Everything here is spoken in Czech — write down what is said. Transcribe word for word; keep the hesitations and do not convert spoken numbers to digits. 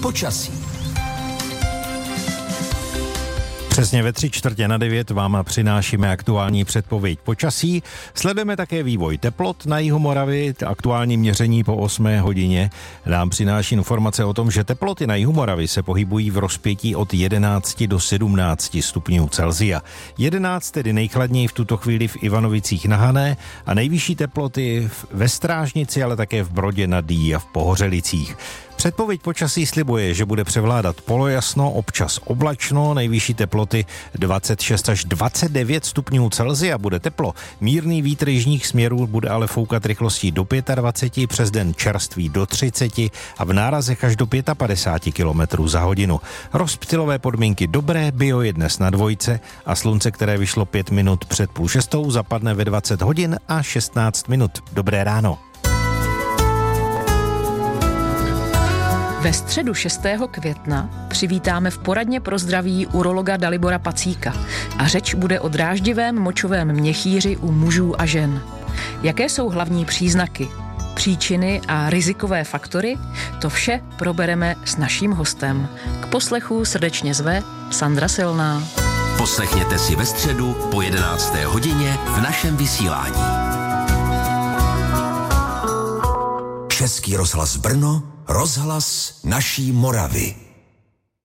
počasí. Přesně ve tři čtvrtě na devět vám přinášíme aktuální předpověď počasí. Sledujeme také vývoj teplot na jihu Moravy. Aktuální měření po osmé hodině nám přináší informace o tom, že teploty na jihu Moravy se pohybují v rozpětí od jedenácti do sedmnácti stupňů Celsia. jedenáct tedy nejchladněji v tuto chvíli v Ivanovicích na Hané a nejvyšší teploty ve Strážnici, ale také v Brodě nad Dyjí a v Pohořelicích. Předpověď počasí slibuje, že bude převládat polojasno, občas oblačno, nejvyšší teploty dvacet šest až dvacet devět stupňů Celsia, bude teplo. Mírný vítr jižních směrů bude ale foukat rychlostí do dvacet pět, přes den čerství do třicet a v nárazech až do padesát pět kilometrů za hodinu. Rozptylové podmínky dobré, bio je dnes na dvojce a slunce, které vyšlo pět minut před půl šestou, zapadne ve dvacet hodin a šestnáct minut. Dobré ráno. Ve středu šestého května přivítáme v poradně pro zdraví urologa Dalibora Pacíka a řeč bude o dráždivém močovém měchýři u mužů a žen. Jaké jsou hlavní příznaky, příčiny a rizikové faktory? To vše probereme s naším hostem. K poslechu srdečně zve Sandra Silná. Poslechněte si ve středu po jedenácté hodině v našem vysílání. Český rozhlas Brno, rozhlas naší Moravy.